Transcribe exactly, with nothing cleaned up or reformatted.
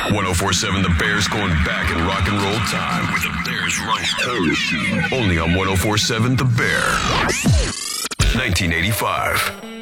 ten forty-seven The Bears going back in rock and roll time with the Bears Run Parachute. Only on ten forty-seven The Bear. nineteen eighty-five.